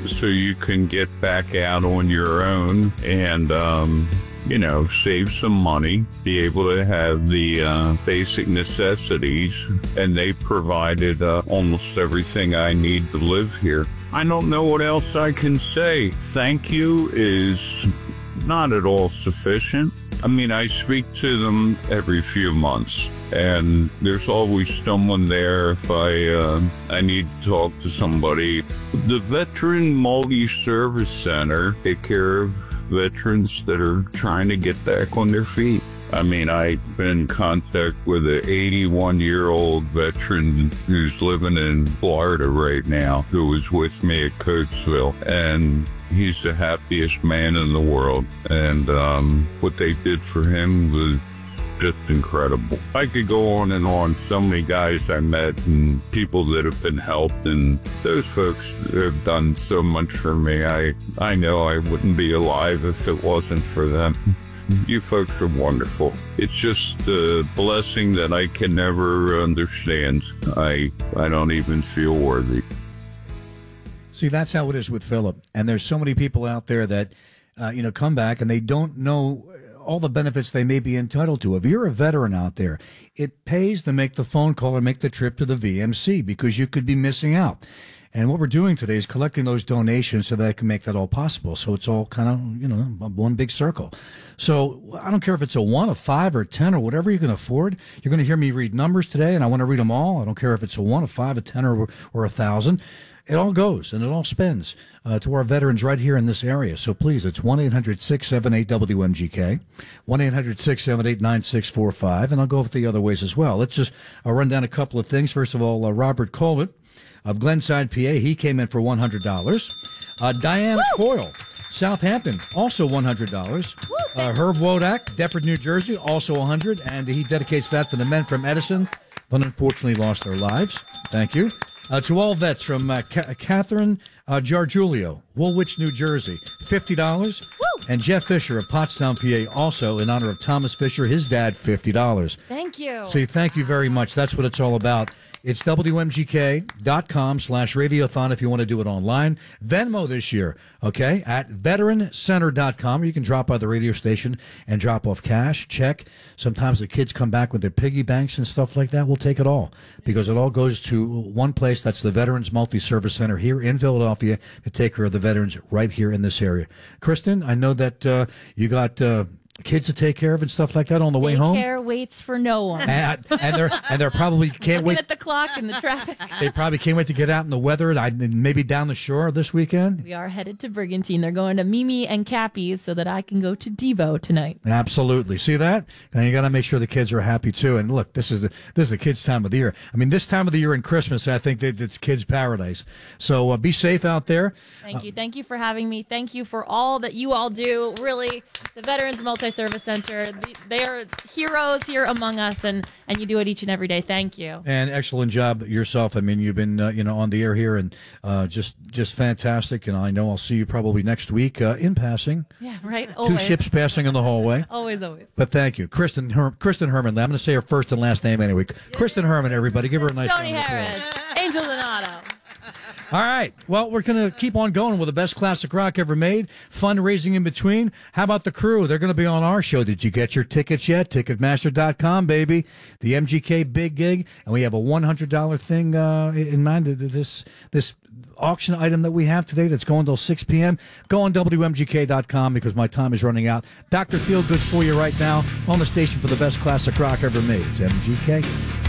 so you can get back out on your own and, save some money, be able to have the basic necessities, and they provided almost everything I need to live here. I don't know what else I can say. Thank you is not at all sufficient. I mean, I speak to them every few months, and there's always someone there if I need to talk to somebody. The Veteran Multi-Service Center take care of veterans that are trying to get back on their feet. I mean, I've been in contact with an 81-year-old veteran who's living in Florida right now, who was with me at Coatesville, and he's the happiest man in the world. And what they did for him was just incredible. I could go on and on. So many guys I met and people that have been helped, and those folks have done so much for me. I know I wouldn't be alive if it wasn't for them. You folks are wonderful. It's just a blessing that I can never understand. I don't even feel worthy. See, that's how it is with Philip. And there's so many people out there that, come back and they don't know all the benefits they may be entitled to. If you're a veteran out there, it pays to make the phone call or make the trip to the VMC because you could be missing out. And what we're doing today is collecting those donations so that I can make that all possible. So it's all kind of, one big circle. So I don't care if it's a 1, a 5, or 10, or whatever you can afford. You're going to hear me read numbers today, and I want to read them all. I don't care if it's a 1, a 5, a 10, or 1,000. It all goes and it all spends to our veterans right here in this area. So please, it's 1-800-678-WMGK, 1-800-678-9645, and I'll go over the other ways as well. Let's just run down a couple of things. First of all, Robert Colvin of Glenside, PA, he came in for $100. Diane Coyle, Southampton, also $100. Herb Wodak, Deptford, New Jersey, also $100, and he dedicates that to the men from Edison, but unfortunately lost their lives. Thank you. To all vets from Catherine Giargiulio, Woolwich, New Jersey, $50. And Jeff Fisher of Pottstown, PA, also in honor of Thomas Fisher, his dad, $50. Thank you. So thank you very much. That's what it's all about. It's WMGK.com/radiothon if you want to do it online. Venmo this year, okay, at veterancenter.com. You can drop by the radio station and drop off cash, check. Sometimes the kids come back with their piggy banks and stuff like that. We'll take it all because it all goes to one place. That's the Veterans Multi-Service Center here in Philadelphia to take care of the veterans right here in this area. Kristen, I know that you got kids to take care of and stuff like that on the way home. Daycare waits for no one. And they're probably can't wait. Looking at the clock and the traffic. They probably can't wait to get out in the weather and maybe down the shore this weekend. We are headed to Brigantine. They're going to Mimi and Cappy's so that I can go to Devo tonight. Absolutely. See that? And you got to make sure the kids are happy too. And look, this is a kids' time of the year. I mean, this time of the year in Christmas, I think that it's kids' paradise. So be safe out there. Thank you. Thank you for having me. Thank you for all that you all do. Really, the Veterans Multi-Service Center, they are heroes here among us, and you do it each and every day. Thank you. And excellent job yourself. I mean, you've been on the air here, and just fantastic. And I know I'll see you probably next week in passing. Yeah, right. Always. 2 ships passing in the hallway. Always. But thank you, Kristen Herman. I'm going to say her first and last name anyway. Kristen Herman, everybody, give her a nice Tony round of applause. Harris, Angel Donato. All right. Well, we're going to keep on going with the best classic rock ever made, fundraising in between. How about the crew? They're going to be on our show. Did you get your tickets yet? Ticketmaster.com, baby. The MGK Big Gig. And we have a $100 thing in mind. This auction item that we have today that's going till 6 p.m. Go on WMGK.com because my time is running out. Dr. Feelgood's for you right now on the station for the best classic rock ever made. It's MGK.